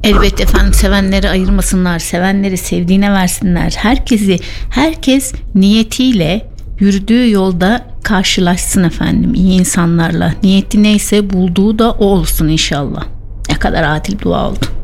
Elbette efendim, sevenleri ayırmasınlar, sevenleri sevdiğine versinler. Herkes niyetiyle yürüdüğü yolda karşılaşsın efendim iyi insanlarla. Niyeti neyse bulduğu da o olsun inşallah. Ne kadar adil dua oldu.